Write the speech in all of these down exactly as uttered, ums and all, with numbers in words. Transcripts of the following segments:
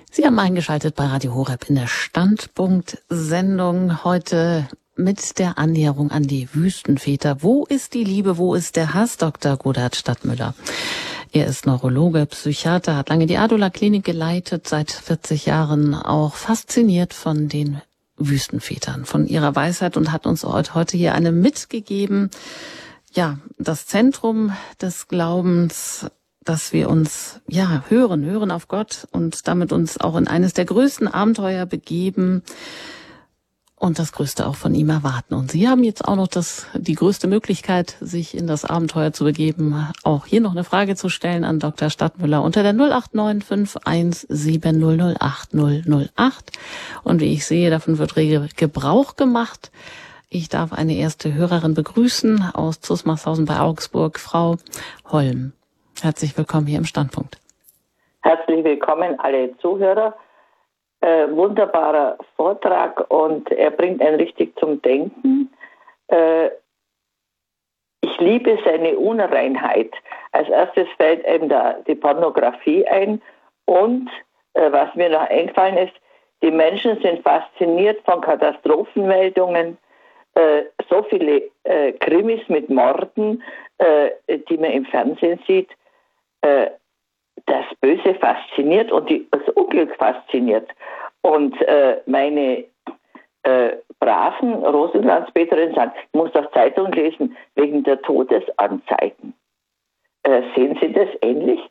Sie haben eingeschaltet bei Radio Horeb in der Standpunkt-Sendung heute mit der Annäherung an die Wüstenväter. Wo ist die Liebe, wo ist der Hass? Doktor Godehard Stadtmüller. Er ist Neurologe, Psychiater, hat lange die Adula-Klinik geleitet, seit vierzig Jahren auch fasziniert von den Wüstenvätern, von ihrer Weisheit und hat uns heute hier eine mitgegeben. Ja, das Zentrum des Glaubens, dass wir uns, ja, hören, hören auf Gott und damit uns auch in eines der größten Abenteuer begeben und das Größte auch von ihm erwarten. Und Sie haben jetzt auch noch das, die größte Möglichkeit, sich in das Abenteuer zu begeben, auch hier noch eine Frage zu stellen an Doktor Stadtmüller unter der null acht neun fünf eins sieben null null acht null null acht. Und wie ich sehe, davon wird rege Gebrauch gemacht. Ich darf eine erste Hörerin begrüßen aus Zusmarshausen bei Augsburg, Frau Holm. Herzlich willkommen hier im Standpunkt. Herzlich willkommen alle Zuhörer. Äh, wunderbarer Vortrag und er bringt einen richtig zum Denken. Äh, ich liebe seine Unreinheit. Als erstes fällt einem da die Pornografie ein und äh, was mir noch eingefallen ist, die Menschen sind fasziniert von Katastrophenmeldungen. Äh, so viele äh, Krimis mit Morden, äh, die man im Fernsehen sieht. Äh, das Böse fasziniert und die, das Unglück fasziniert. Und äh, meine äh, braven Rosenlandsbeterinnen sagen, ich muss doch Zeitung lesen wegen der Todesanzeigen. Äh, sehen Sie das ähnlich?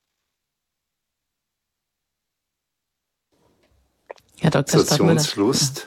Herr Doktor Sensationslust.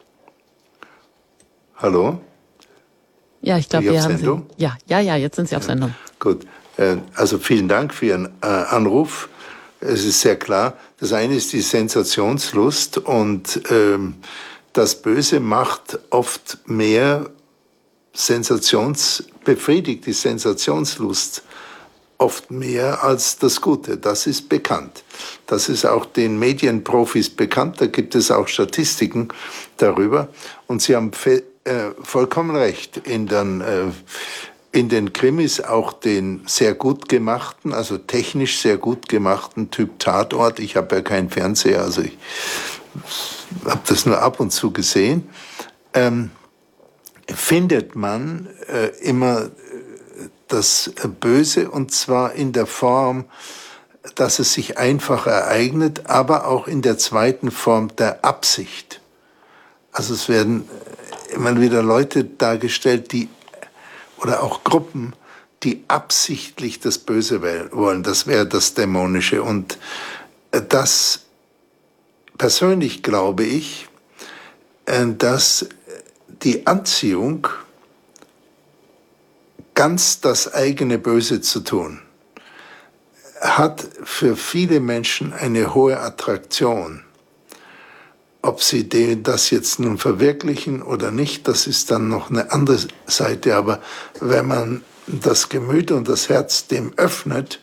Hallo? Ja, ich glaube, wir haben Sie. Ja, ja, ja, jetzt sind Sie auf Sendung. Ja, gut. Also vielen Dank für Ihren äh, Anruf. Es ist sehr klar, das eine ist die Sensationslust und ähm, das Böse macht oft mehr Sensations, befriedigt die Sensationslust oft mehr als das Gute. Das ist bekannt. Das ist auch den Medienprofis bekannt. Da gibt es auch Statistiken darüber. Und Sie haben fe- äh, vollkommen recht in den äh, In den Krimis auch den sehr gut gemachten, also technisch sehr gut gemachten Typ Tatort. Ich habe ja keinen Fernseher, also ich habe das nur ab und zu gesehen. Ähm, findet man äh, immer das Böse und zwar in der Form, dass es sich einfach ereignet, aber auch in der zweiten Form der Absicht. Also es werden immer wieder Leute dargestellt, die oder auch Gruppen, die absichtlich das Böse wollen. Das wäre das Dämonische. Und das persönlich glaube ich, dass die Anziehung ganz das eigene Böse zu tun, hat für viele Menschen eine hohe Attraktion. Ob sie das jetzt nun verwirklichen oder nicht, das ist dann noch eine andere Seite. Aber wenn man das Gemüt und das Herz dem öffnet,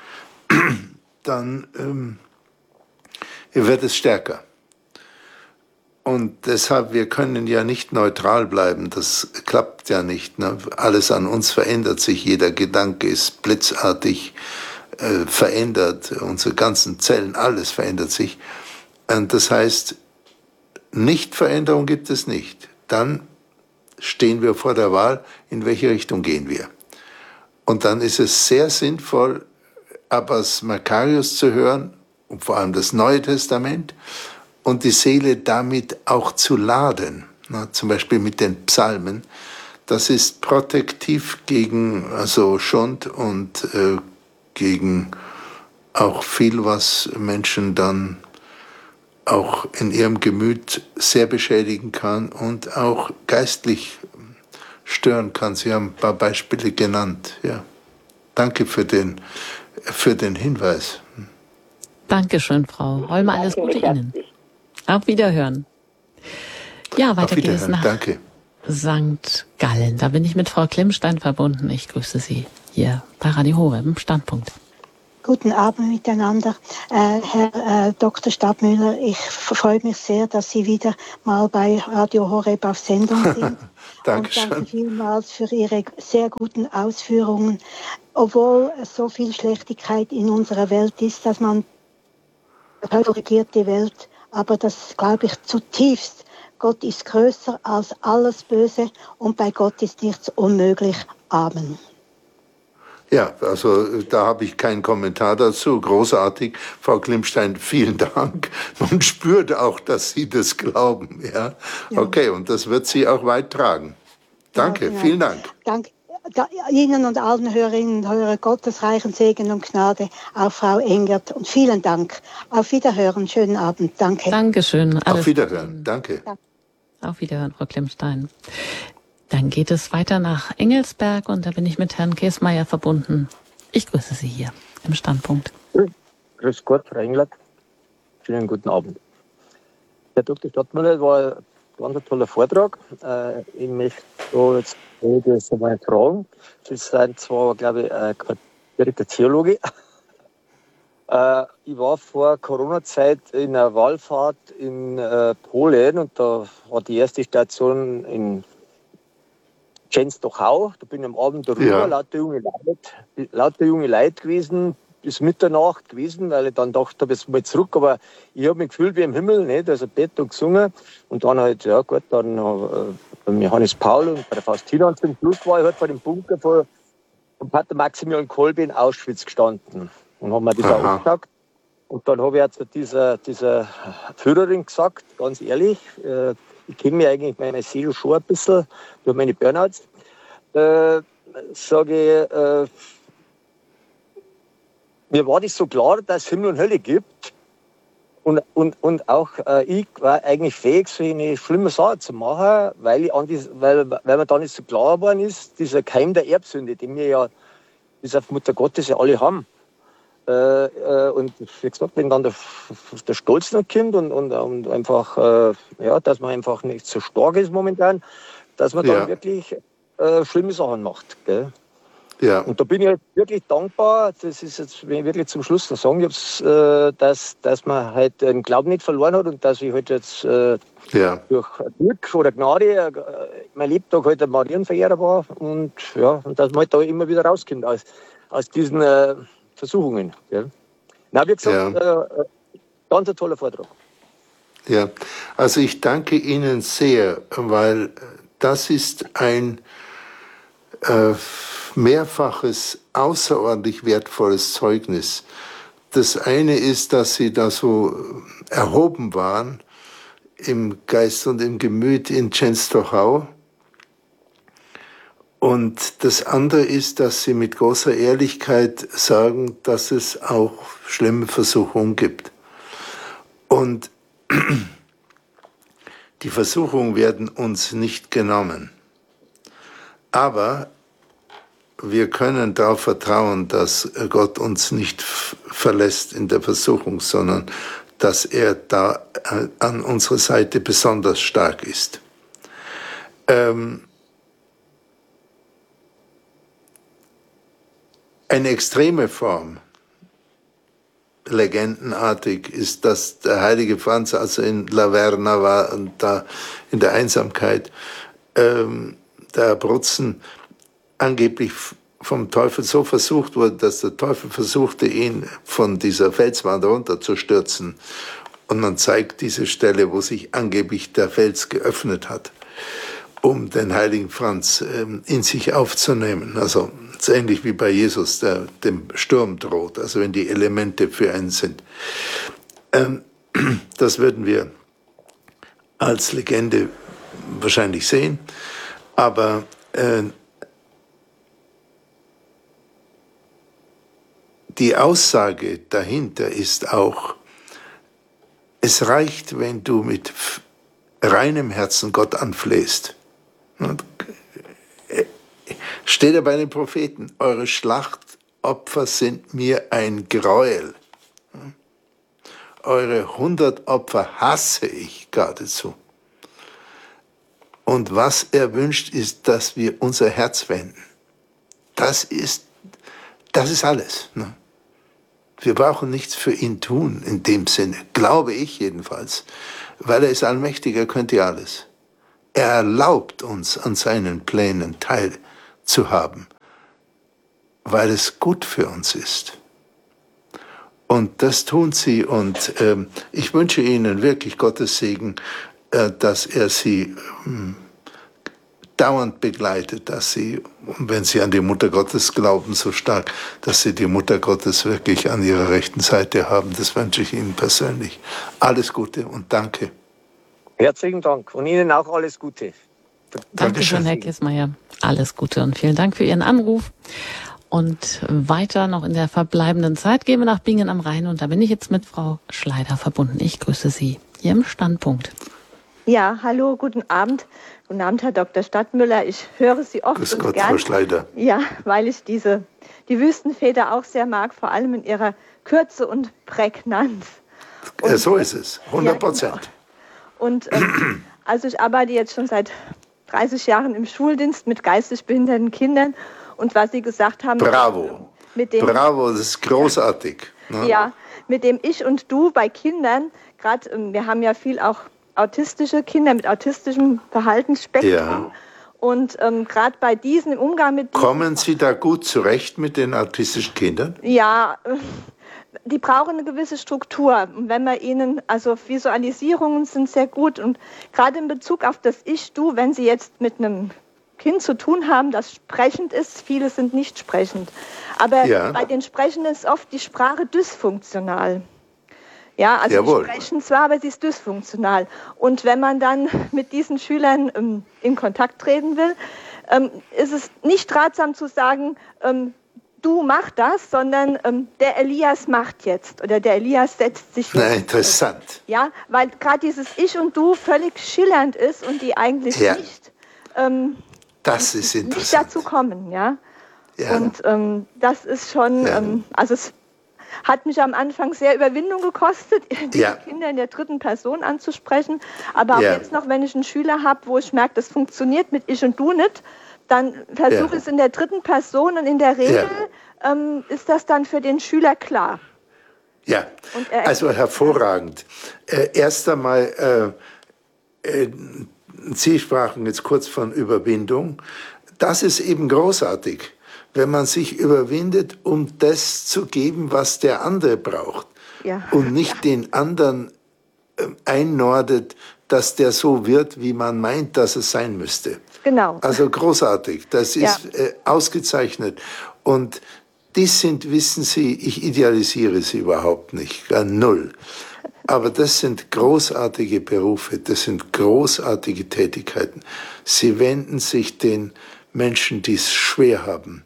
dann ähm, wird es stärker. Und deshalb, wir können ja nicht neutral bleiben, das klappt ja nicht. Ne? Alles an uns verändert sich, jeder Gedanke ist blitzartig äh, verändert, unsere ganzen Zellen, alles verändert sich. Und das heißt, Nichtveränderung gibt es nicht. Dann stehen wir vor der Wahl, in welche Richtung gehen wir. Und dann ist es sehr sinnvoll, Abbas Makarios zu hören, und vor allem das Neue Testament, und die Seele damit auch zu laden. Na, zum Beispiel mit den Psalmen. Das ist protektiv gegen also Schund und äh, gegen auch viel, was Menschen dann auch in ihrem Gemüt sehr beschädigen kann und auch geistlich stören kann. Sie haben ein paar Beispiele genannt. Ja. Danke für den, für den Hinweis. Dankeschön, Frau Holm. Alles Gute Ihnen. Auf Wiederhören. Ja, weiter geht es nach Danke. Sankt Gallen. Da bin ich mit Frau Klimmstein verbunden. Ich grüße Sie hier bei Radio Horeb im Standpunkt. Guten Abend miteinander. Äh, Herr äh, Doktor Stadtmüller, ich freue mich sehr, dass Sie wieder mal bei Radio Horeb auf Sendung sind. Dankeschön. Und danke vielmals für Ihre sehr guten Ausführungen. Obwohl so viel Schlechtigkeit in unserer Welt ist, dass man Teufel regiert die Welt, aber das glaube ich zutiefst. Gott ist größer als alles Böse und bei Gott ist nichts unmöglich. Amen. Ja, also da habe ich keinen Kommentar dazu. Großartig, Frau Klimstein, vielen Dank. Man spürt auch, dass Sie das glauben. Ja, Ja. Okay, und das wird Sie auch weit tragen. Danke, Ja, genau. vielen Dank. Dank, da, Ihnen und allen Hörerinnen und Hörern Gottes reichen Segen und Gnade, auch Frau Engert. Und vielen Dank. Auf Wiederhören, schönen Abend. Danke. Dankeschön. Alles Auf Wiederhören, danke. Auf Wiederhören, Frau Klimstein. Dann geht es weiter nach Engelsberg und da bin ich mit Herrn Käsmeier verbunden. Ich grüße Sie hier im Standpunkt. Grüß Gott, Frau Englert. Schönen guten Abend. Herr Doktor Stadtmüller, war ein ganz toller Vortrag. Äh, ich möchte da jetzt das einmal fragen. Sie sind zwar, glaube ich, ein qualifizierter Theologe. äh, ich war vor Corona-Zeit in einer Wallfahrt in äh, Polen und da war die erste Station in Częstochow. Da bin ich am Abend darüber, Ja. lauter junge Leute, lauter junge Leute gewesen, bis Mitternacht gewesen, weil ich dann dachte, jetzt mal zurück, aber ich habe mich gefühlt wie im Himmel, nicht? Also Bett und gesungen und dann halt, ja gut, dann äh, beim Johannes Paul und bei der Faustina und zum Schluss war ich halt vor dem Bunker von, von Pater Maximilian Kolbe in Auschwitz gestanden und haben mir das auch angeschaut. Und dann habe ich jetzt zu dieser, dieser Führerin gesagt, ganz ehrlich, äh, ich kenne mich eigentlich meine Seele schon ein bisschen durch meine Burnouts, äh, sage ich, äh, mir war das so klar, dass es Himmel und Hölle gibt. Und, und, und auch äh, ich war eigentlich fähig, so eine schlimme Sache zu machen, weil, ich an die, weil, weil mir da nicht so klar geworden ist, dieser Keim der Erbsünde, den wir ja bis auf Mutter Gottes ja alle haben. Äh, äh, und wie gesagt, wenn dann der, der Stolz noch kommt und, und, und einfach, äh, ja, dass man einfach nicht so stark ist momentan, dass man dann Ja. wirklich äh, schlimme Sachen macht. Gell? Ja, Und da bin ich halt wirklich dankbar, das ist jetzt, wenn ich wirklich zum Schluss noch sagen, äh, dass, dass man halt den Glauben nicht verloren hat und dass ich halt jetzt äh, ja, durch Glück oder Gnade äh, mein Lebtag halt ein Marienverehrer war und, ja, und dass man halt da immer wieder rauskommt aus, aus diesen äh, Versuchungen. Gell? Na, wie gesagt, Ja. äh, ganz ein toller Vortrag. ja. Also ich danke Ihnen sehr, weil das ist ein äh, mehrfaches, außerordentlich wertvolles Zeugnis. Das eine ist, dass Sie da so erhoben waren im Geist und im Gemüt in Częstochow. Und das andere ist, dass Sie mit großer Ehrlichkeit sagen, dass es auch schlimme Versuchungen gibt. Und die Versuchungen werden uns nicht genommen. Aber wir können darauf vertrauen, dass Gott uns nicht verlässt in der Versuchung, sondern dass er da an unserer Seite besonders stark ist. Ähm, eine extreme Form, legendenartig, ist, dass der heilige Franz also in Laverna war und da in der Einsamkeit ähm, der Abruzzen angeblich vom Teufel so versucht wurde, dass der Teufel versuchte, ihn von dieser Felswand runterzustürzen. Und man zeigt diese Stelle, wo sich angeblich der Fels geöffnet hat, um den heiligen Franz ähm, in sich aufzunehmen. Also es ist ähnlich wie bei Jesus, der dem Sturm droht, also wenn die Elemente für einen sind. Ähm, das würden wir als Legende wahrscheinlich sehen, aber äh, die Aussage dahinter ist auch, es reicht, wenn du mit reinem Herzen Gott anflehst. Steht er bei den Propheten, eure Schlachtopfer sind mir ein Gräuel. Eure hundert Opfer hasse ich geradezu. Und was er wünscht, ist, dass wir unser Herz wenden. Das ist, das ist alles. Ne? Wir brauchen nichts für ihn tun, in dem Sinne, glaube ich jedenfalls, weil er ist allmächtig, er könnte alles. Er erlaubt uns, an seinen Plänen teilzuhaben, weil es gut für uns ist. Und das tun sie. Und ähm, ich wünsche Ihnen wirklich Gottes Segen, äh, dass er Sie ähm, dauernd begleitet, dass Sie, wenn Sie an die Mutter Gottes glauben, so stark, dass Sie die Mutter Gottes wirklich an Ihrer rechten Seite haben. Das wünsche ich Ihnen persönlich. Alles Gute und danke. Herzlichen Dank und Ihnen auch alles Gute. Dankeschön, Herr Kissmeyer. Alles Gute und vielen Dank für Ihren Anruf. Und weiter noch in der verbleibenden Zeit gehen wir nach Bingen am Rhein. Und da bin ich jetzt mit Frau Schleider verbunden. Ich grüße Sie hier im Standpunkt. Ja, hallo, guten Abend. Guten Abend, Herr Doktor Stadtmüller. Ich höre Sie oft Grüß und Gott, gern. Frau Schleider. Ja, weil ich diese, die Wüstenväter auch sehr mag, vor allem in ihrer Kürze und Prägnanz. Und, ja, so ist es, hundert Prozent. Ja, genau. Und ähm, also ich arbeite jetzt schon seit dreißig Jahren im Schuldienst mit geistig behinderten Kindern. Und was Sie gesagt haben... Bravo. Mit dem, Bravo, das ist großartig. Ja, ja, mit dem Ich und Du bei Kindern, gerade wir haben ja viel auch autistische Kinder mit autistischem Verhaltensspektrum. Ja. Und ähm, gerade bei diesen im Umgang mit... Kommen Sie da gut zurecht mit den autistischen Kindern? Ja, die brauchen eine gewisse Struktur. Und wenn man ihnen, also Visualisierungen sind sehr gut. Und gerade in Bezug auf das Ich, Du, wenn Sie jetzt mit einem Kind zu tun haben, das sprechend ist. Viele sind nicht sprechend. Aber ja. bei den Sprechenden ist oft die Sprache dysfunktional. Ja, also Jawohl. Sie sprechen zwar, aber sie ist dysfunktional. Und wenn man dann mit diesen Schülern ähm, in Kontakt treten will, ähm, ist es nicht ratsam zu sagen, ähm, du mach das, sondern ähm, der Elias macht jetzt oder der Elias setzt sich jetzt. Na, interessant. Ja, weil gerade dieses Ich und Du völlig schillernd ist und die eigentlich ja. nicht... Ähm, Das ist interessant. Nicht dazu kommen, ja. ja. Und ähm, das ist schon, ja. ähm, also es hat mich am Anfang sehr Überwindung gekostet, die ja. Kinder in der dritten Person anzusprechen. Aber auch ja. jetzt noch, wenn ich einen Schüler habe, wo ich merke, das funktioniert mit Ich und Du nicht, dann versuche ich ja. es in der dritten Person und in der Regel ja. ähm, ist das dann für den Schüler klar. Ja, also hervorragend. Äh, erst einmal, äh, äh, Sie sprachen jetzt kurz von Überwindung. Das ist eben großartig, wenn man sich überwindet, um das zu geben, was der andere braucht. Ja. Und nicht ja. den anderen äh, einnordet, dass der so wird, wie man meint, dass es sein müsste. Genau. Also großartig, das ist ja. äh, ausgezeichnet. Und die sind, wissen Sie, ich idealisiere sie überhaupt nicht, gar null. Aber das sind großartige Berufe, das sind großartige Tätigkeiten. Sie wenden sich den Menschen, die es schwer haben,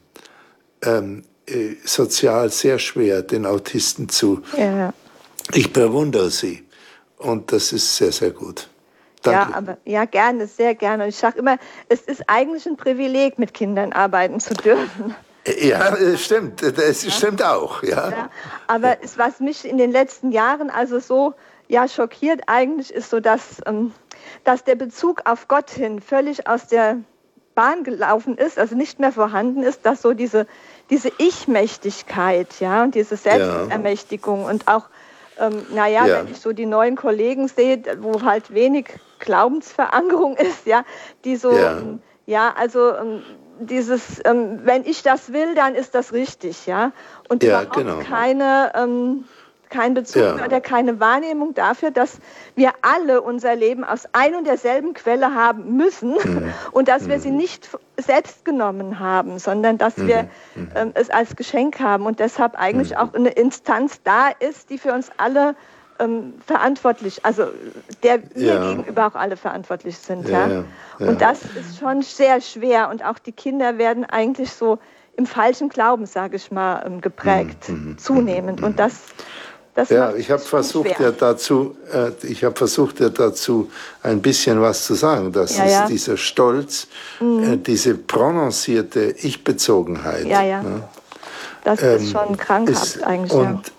ähm, äh, sozial sehr schwer, den Autisten zu. Ja. Ich bewundere sie und das ist sehr, sehr gut. Danke. Ja, aber ja, gerne, sehr gerne. Und ich sage immer, es ist eigentlich ein Privileg, mit Kindern arbeiten zu dürfen. Ja, das stimmt. Das ja. stimmt auch. Ja. ja aber es, was mich in den letzten Jahren also so ja, schockiert eigentlich, ist so, dass, ähm, dass der Bezug auf Gott hin völlig aus der Bahn gelaufen ist, also nicht mehr vorhanden ist, dass so diese, diese Ich-Mächtigkeit, ja, und diese Selbstermächtigung ja. und auch, ähm, naja, ja. wenn ich so die neuen Kollegen sehe, wo halt wenig Glaubensverankerung ist, ja, die so, ja, ähm, ja also ähm, dieses, ähm, wenn ich das will, dann ist das richtig, ja. Und ja, überhaupt genau. keine, ähm, kein Bezug ja. oder keine Wahrnehmung dafür, dass wir alle unser Leben aus ein und derselben Quelle haben müssen mhm. und dass wir sie nicht selbst genommen haben, sondern dass mhm. wir ähm, es als Geschenk haben und deshalb eigentlich mhm. auch eine Instanz da ist, die für uns alle ähm, verantwortlich, also der wir ja. gegenüber auch alle verantwortlich sind. Ja, ja? ja. Ja. Und das ist schon sehr schwer und auch die Kinder werden eigentlich so im falschen Glauben, sage ich mal, geprägt, mhm. zunehmend. Und das, das ja, ich habe versucht schwer. ja dazu, äh, ich habe versucht ja dazu ein bisschen was zu sagen. Das ja, ist ja. dieser Stolz, mhm. äh, diese prononcierte Ich-Bezogenheit. Ja, ja. Ne? Das ähm, ist schon krankhaft ist, eigentlich. Und, ja.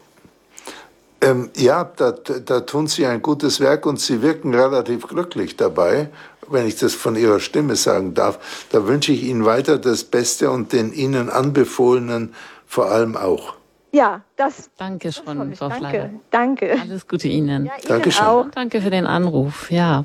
Ähm, ja, da, da tun Sie ein gutes Werk und Sie wirken relativ glücklich dabei, wenn ich das von Ihrer Stimme sagen darf. Da wünsche ich Ihnen weiter das Beste und den Ihnen Anbefohlenen vor allem auch. Ja, das. Danke schon, Frau Danke, Schleider. danke. Alles Gute Ihnen. Ja, Ihnen Dankeschön. auch. Danke für den Anruf. Ja.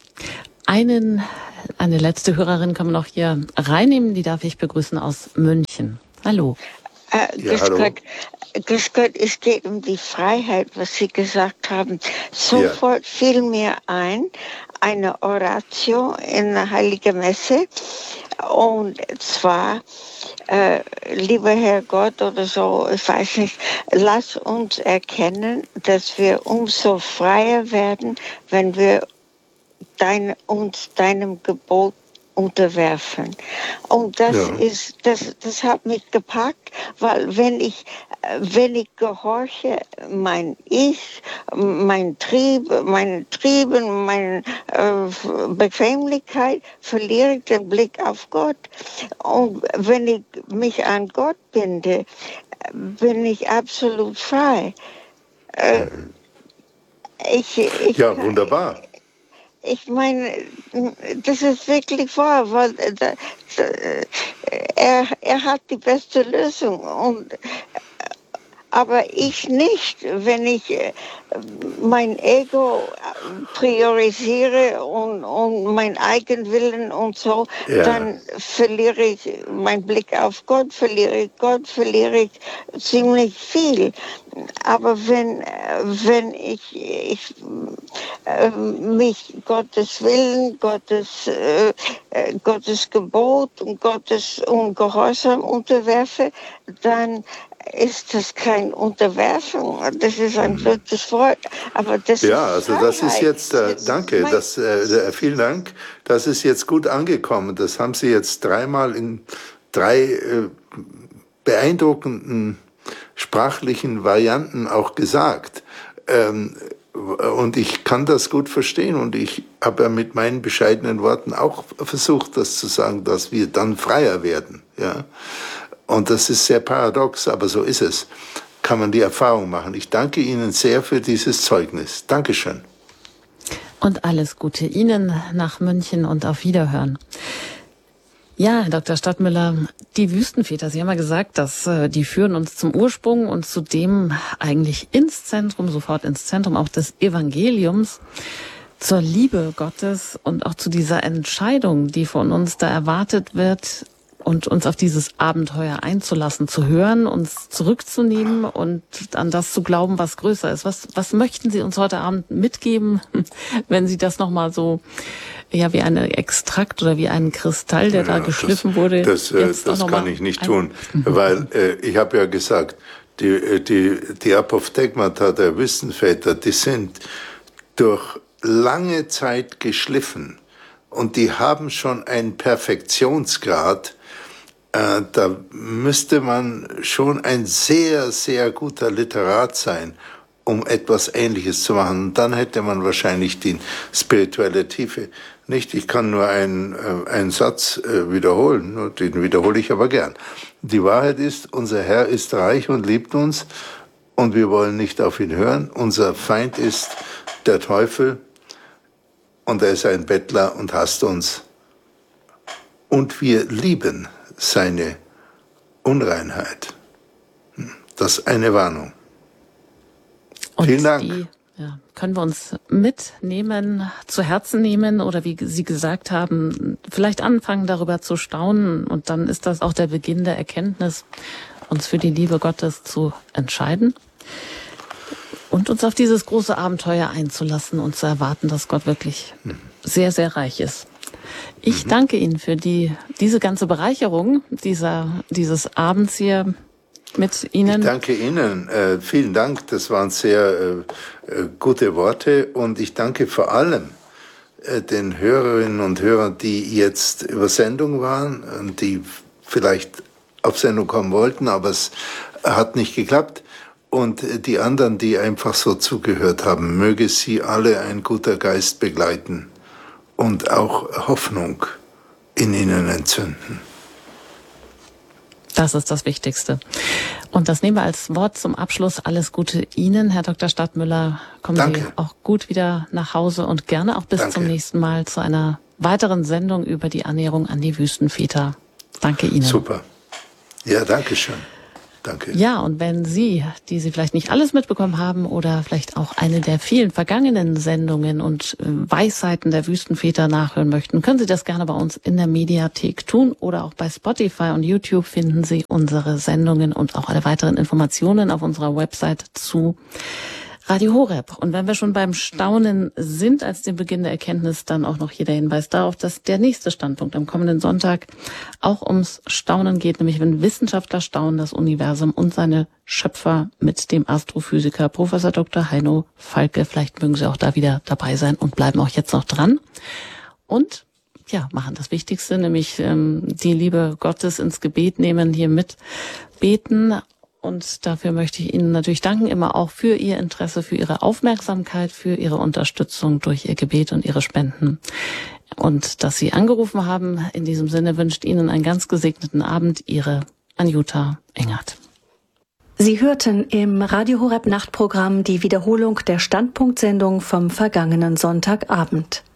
Einen, eine letzte Hörerin können wir noch hier reinnehmen. Die darf ich begrüßen aus München. Hallo. Äh, Ja, hallo. Gott, grüß Gott, es geht um die Freiheit, was Sie gesagt haben. Sofort ja. fiel mir ein, eine Oratio in der Heiligen Messe. Und zwar, äh, lieber Herr Gott oder so, ich weiß nicht, lass uns erkennen, dass wir umso freier werden, wenn wir dein, uns deinem Gebot unterwerfen. Und das ja. ist, das, das hat mich gepackt, weil wenn ich, wenn ich gehorche, mein Ich, mein Trieb, meine Trieben, meine äh, Bequemlichkeit, verliere ich den Blick auf Gott. Und wenn ich mich an Gott binde, bin ich absolut frei. Äh, ich, ich, ja, wunderbar. Ich meine, das ist wirklich wahr, weil er, er hat die beste Lösung. Und, aber ich nicht, wenn ich mein Ego priorisiere und, und mein Eigenwillen und so, ja. dann verliere ich meinen Blick auf Gott, verliere ich Gott, verliere ich ziemlich viel. Aber wenn, wenn ich, ich äh, mich Gottes Willen, Gottes, äh, Gottes Gebot und Gottes und Gehorsam unterwerfe, dann ist das keine Unterwerfung. Das ist ein blödes Wort, aber das ja, ist also das ist jetzt, äh, danke, das, äh, vielen Dank, das ist jetzt gut angekommen. Das haben Sie jetzt dreimal in drei äh, beeindruckenden sprachlichen Varianten auch gesagt. Ähm, und ich kann das gut verstehen und ich habe ja mit meinen bescheidenen Worten auch versucht, das zu sagen, dass wir dann freier werden, ja. Und das ist sehr paradox, aber so ist es. Kann man die Erfahrung machen. Ich danke Ihnen sehr für dieses Zeugnis. Dankeschön. Und alles Gute Ihnen nach München und auf Wiederhören. Ja, Herr Doktor Stadtmüller, die Wüstenväter, Sie haben ja gesagt, dass äh, die führen uns zum Ursprung und zudem eigentlich ins Zentrum, sofort ins Zentrum auch des Evangeliums, zur Liebe Gottes und auch zu dieser Entscheidung, die von uns da erwartet wird, und uns auf dieses Abenteuer einzulassen, zu hören, uns zurückzunehmen und an das zu glauben, was größer ist. Was, was möchten Sie uns heute Abend mitgeben, wenn Sie das nochmal so, ja, wie eine Extrakt oder wie einen Kristall, der ja, da geschliffen das, wurde? Das, äh, das kann ich nicht tun, weil äh, ich habe ja gesagt, die, die, die Apophthegmata der Wüstenväter, die sind durch lange Zeit geschliffen und die haben schon einen Perfektionsgrad. Äh, da müsste man schon ein sehr, sehr guter Literat sein, um etwas Ähnliches zu machen. Und dann hätte man wahrscheinlich die spirituelle Tiefe nicht. Ich kann nur einen, äh, einen Satz äh, wiederholen, den wiederhole ich aber gern. Die Wahrheit ist, unser Herr ist reich und liebt uns und wir wollen nicht auf ihn hören. Unser Feind ist der Teufel und er ist ein Bettler und hasst uns. Und wir lieben seine Unreinheit. Das ist eine Warnung. Und vielen Dank. Die, ja, können wir uns mitnehmen, zu Herzen nehmen oder wie Sie gesagt haben, vielleicht anfangen darüber zu staunen und dann ist das auch der Beginn der Erkenntnis, uns für die Liebe Gottes zu entscheiden und uns auf dieses große Abenteuer einzulassen und zu erwarten, dass Gott wirklich sehr, sehr reich ist. Ich mhm. danke Ihnen für die, diese ganze Bereicherung dieser, dieses Abends hier mit Ihnen. Ich danke Ihnen. Äh, vielen Dank. Das waren sehr äh, gute Worte. Und ich danke vor allem äh, den Hörerinnen und Hörern, die jetzt über Sendung waren und die vielleicht auf Sendung kommen wollten, aber es hat nicht geklappt. Und die anderen, die einfach so zugehört haben, möge sie alle ein guter Geist begleiten und auch Hoffnung in ihnen entzünden. Das ist das Wichtigste. Und das nehmen wir als Wort zum Abschluss. Alles Gute Ihnen, Herr Doktor Stadtmüller. Kommen Danke. Sie auch gut wieder nach Hause und gerne auch bis Danke. zum nächsten Mal zu einer weiteren Sendung über die Annäherung an die Wüstenväter. Danke Ihnen. Super. Ja, danke schön. Danke. Ja, und wenn Sie, die Sie vielleicht nicht alles mitbekommen haben oder vielleicht auch eine der vielen vergangenen Sendungen und Weisheiten der Wüstenväter nachhören möchten, können Sie das gerne bei uns in der Mediathek tun oder auch bei Spotify und YouTube finden Sie unsere Sendungen und auch alle weiteren Informationen auf unserer Website zu Radio Horeb. Und wenn wir schon beim Staunen sind, als den Beginn der Erkenntnis, dann auch noch hier der Hinweis darauf, dass der nächste Standpunkt am kommenden Sonntag auch ums Staunen geht, nämlich wenn Wissenschaftler staunen, das Universum und seine Schöpfer mit dem Astrophysiker Professor Doktor Heino Falke. Vielleicht mögen Sie auch da wieder dabei sein und bleiben auch jetzt noch dran. Und ja, machen das Wichtigste, nämlich ähm, die Liebe Gottes ins Gebet nehmen, hier mit beten. Und dafür möchte ich Ihnen natürlich danken, immer auch für Ihr Interesse, für Ihre Aufmerksamkeit, für Ihre Unterstützung durch Ihr Gebet und Ihre Spenden. Und dass Sie angerufen haben. In diesem Sinne wünscht Ihnen einen ganz gesegneten Abend Ihre Anjuta Engert. Sie hörten im Radio Horeb Nachtprogramm die Wiederholung der Standpunktsendung vom vergangenen Sonntagabend.